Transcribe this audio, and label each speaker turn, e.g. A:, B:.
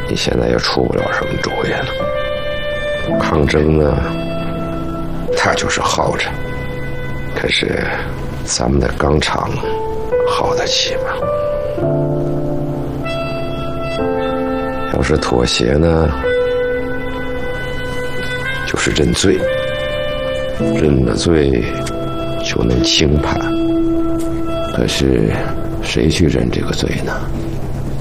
A: 你现在也出不了什么主意了。抗争呢，它就是耗着，可是咱们的钢厂耗得起吗？要是妥协呢，就是认罪，认了罪就能轻判。可是谁去认这个罪呢？